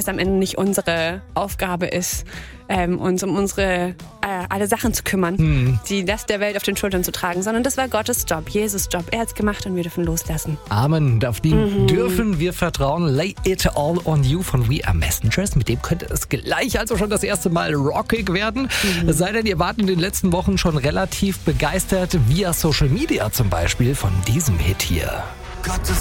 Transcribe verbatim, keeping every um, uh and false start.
am Ende nicht unsere Aufgabe ist, ähm, uns um unsere äh, alle Sachen zu kümmern, hm. die Last der Welt auf den Schultern zu tragen, sondern das war Gottes Job, Jesus Job. Er hat es gemacht und wir dürfen loslassen. Amen. Auf den mhm. dürfen wir vertrauen. Lay it all on you von We Are Messengers. Mit dem könnte es gleich also schon das erste Mal rockig werden. Mhm. Es sei denn, ihr wart in den letzten Wochen schon relativ begeistert via Social Media zum Beispiel von diesem Hit hier. Gottes